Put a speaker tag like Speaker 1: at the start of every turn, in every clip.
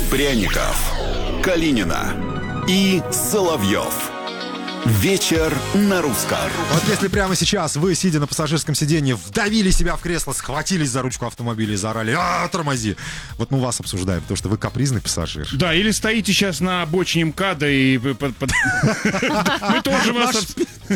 Speaker 1: Пряников, Калинина и Соловьев. Вечер на русском.
Speaker 2: Вот если прямо сейчас вы, сидя на пассажирском сиденье, вдавили себя в кресло, схватились за ручку автомобиля и заорали: тормози! Вот мы вас обсуждаем, потому что вы капризный пассажир.
Speaker 3: Да, или стоите сейчас на обочине МКАДа и... Мы тоже вас...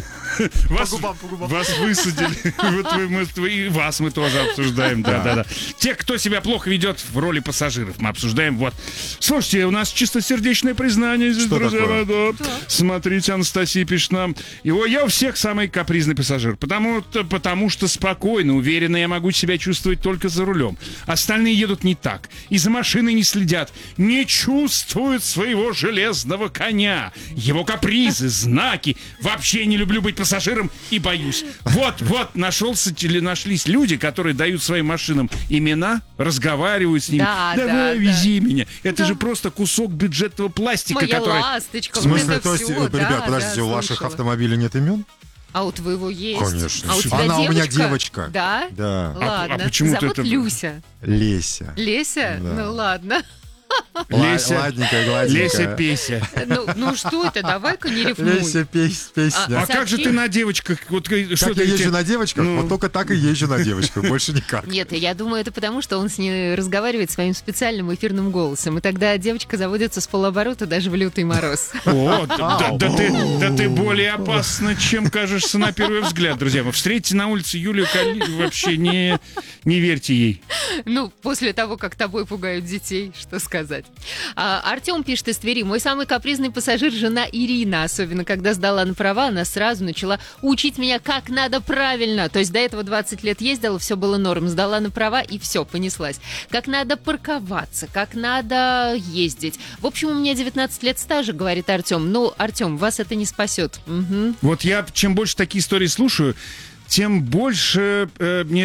Speaker 3: Вас высадили. И вас мы тоже обсуждаем. Да. Тех, кто себя плохо ведет в роли пассажиров, мы обсуждаем. Вот. Слушайте, у нас чистосердечное признание здесь, друзья. Смотрите, Анастасия пишет нам: я у всех самый капризный пассажир, потому что спокойно, уверенно я могу себя чувствовать только за рулем. Остальные едут не так, и за машиной не следят, не чувствуют своего железного коня, его капризы, знаки. Вообще не люблю быть пассажиром и боюсь. Вот, нашлись люди, которые дают своим машинам имена, разговаривают с ними. Давай, вези меня. Это же просто кусок бюджетного пластика,
Speaker 4: Моя
Speaker 3: который...
Speaker 4: ласточка.
Speaker 2: В смысле, то есть, ребят, подождите, у ваших автомобилей нет имен?
Speaker 4: А у твоего есть?
Speaker 2: Конечно.
Speaker 4: А у тебя
Speaker 2: Она
Speaker 4: девочка?
Speaker 2: у меня девочка.
Speaker 4: Да?
Speaker 2: Да.
Speaker 4: Ладно.
Speaker 3: почему-то
Speaker 4: Зовут
Speaker 3: это...
Speaker 4: Люся.
Speaker 2: Леся.
Speaker 4: Леся?
Speaker 2: Да.
Speaker 4: Ну ладно.
Speaker 3: Леся,
Speaker 2: Ладненькая, гладенькая.
Speaker 3: Леся, Песя.
Speaker 4: Ну что это, давай-ка не рифмуй.
Speaker 2: Леся, песня.
Speaker 3: А как же ты на девочках? Вот,
Speaker 2: Как я езжу на девочках?
Speaker 3: Ну.
Speaker 2: Вот только так и езжу на девочках, больше никак.
Speaker 4: Нет, я думаю, это потому, что он с ней разговаривает своим специальным эфирным голосом. И тогда девочка заводится с полоборота даже в лютый мороз.
Speaker 3: О, да ты более опасна, чем кажешься на первый взгляд, друзья. Вы встретите на улице Юлию Калинину, вообще не верьте ей.
Speaker 4: Ну, после того, как тобой пугают детей, что сказать. Артем пишет из Твери: мой самый капризный пассажир — жена Ирина. Особенно, когда сдала на права, она сразу начала учить меня, как надо правильно. То есть до этого 20 лет ездила, все было норм. Сдала на права, и все, понеслась. Как надо парковаться, как надо ездить. В общем, у меня 19 лет стажа, говорит Артем. Ну, Артем, вас это не спасет. Угу.
Speaker 3: Вот я чем больше такие истории слушаю, тем больше мне